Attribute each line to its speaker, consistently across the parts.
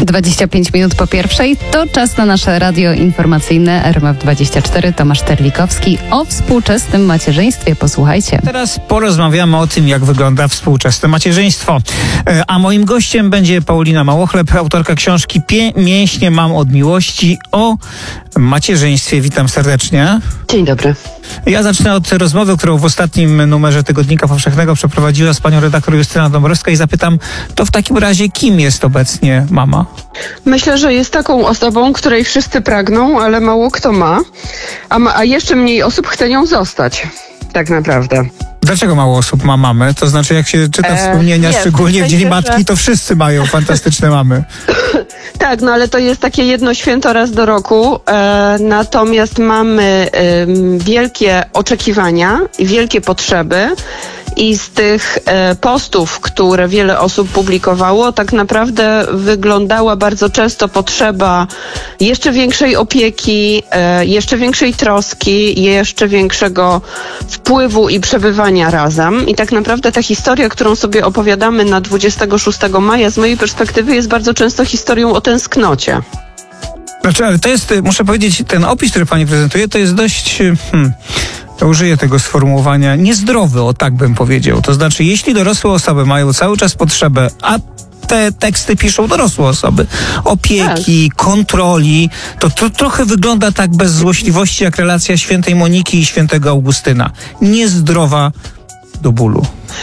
Speaker 1: 25 minut po pierwszej to czas na nasze radio informacyjne RMF24. Tomasz Terlikowski o współczesnym macierzyństwie. Posłuchajcie.
Speaker 2: Teraz porozmawiamy o tym, jak wygląda współczesne macierzyństwo. A moim gościem będzie Paulina Małochleb, autorka książki Mięśnie mam od miłości o macierzyństwie. Witam serdecznie.
Speaker 3: Dzień dobry.
Speaker 2: Ja zacznę od rozmowy, którą w ostatnim numerze Tygodnika Powszechnego przeprowadziła z panią redaktor Justyna Dąbrowska i zapytam, to w takim razie kim jest obecnie mama?
Speaker 3: Myślę, że jest taką osobą, której wszyscy pragną, ale mało kto ma, a jeszcze mniej osób chce nią zostać, tak naprawdę.
Speaker 2: Dlaczego mało osób ma mamy? To znaczy, jak się czyta wspomnienia, szczególnie w Dzień Matki, to wszyscy mają fantastyczne mamy.
Speaker 3: Tak, no ale to jest takie jedno święto raz do roku, natomiast mamy wielkie oczekiwania i wielkie potrzeby. I z tych postów, które wiele osób publikowało, tak naprawdę wyglądała bardzo często potrzeba jeszcze większej opieki, jeszcze większej troski, jeszcze większego wpływu i przebywania razem. I tak naprawdę ta historia, którą sobie opowiadamy na 26 maja, z mojej perspektywy jest bardzo często historią o tęsknocie.
Speaker 2: Znaczy, ale to jest, muszę powiedzieć, ten opis, który pani prezentuje, to jest dość... użyję tego sformułowania, niezdrowy, o tak bym powiedział. To znaczy, jeśli dorosłe osoby mają cały czas potrzebę, a te teksty piszą dorosłe osoby, opieki, kontroli, to trochę wygląda tak bez złośliwości, jak relacja świętej Moniki i świętego Augustyna. Niezdrowa do bólu.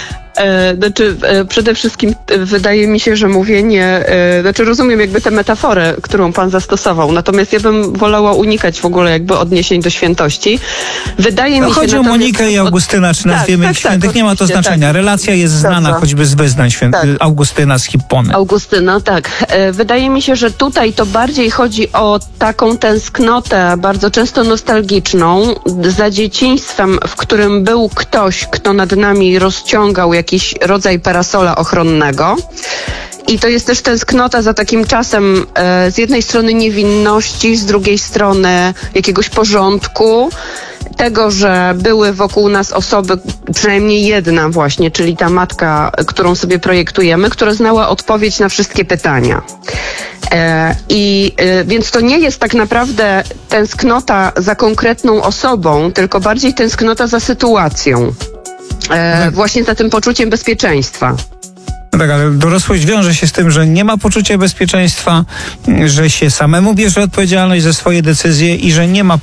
Speaker 3: Przede wszystkim wydaje mi się, że mówienie, rozumiem jakby tę metaforę, którą pan zastosował, natomiast ja bym wolała unikać w ogóle jakby odniesień do świętości. Wydaje mi się...
Speaker 2: Chodzi o Monikę i Augustyna, czy nazwiemy ich świętych, nie ma to znaczenia. Tak. Relacja jest znana choćby z wyznań Augustyna z Hippony.
Speaker 3: Augustyna, tak. Wydaje mi się, że tutaj to bardziej chodzi o taką tęsknotę, bardzo często nostalgiczną, za dzieciństwem, w którym był ktoś, kto nad nami rozciągał jakiś rodzaj parasola ochronnego. I to jest też tęsknota za takim czasem z jednej strony niewinności, z drugiej strony jakiegoś porządku, tego, że były wokół nas osoby, przynajmniej jedna właśnie, czyli ta matka, którą sobie projektujemy, która znała odpowiedź na wszystkie pytania. Więc to nie jest tak naprawdę tęsknota za konkretną osobą, tylko bardziej tęsknota za sytuacją. Właśnie za tym poczuciem bezpieczeństwa.
Speaker 2: No tak, ale dorosłość wiąże się z tym, że nie ma poczucia bezpieczeństwa, że się samemu bierze odpowiedzialność za swoje decyzje i że nie ma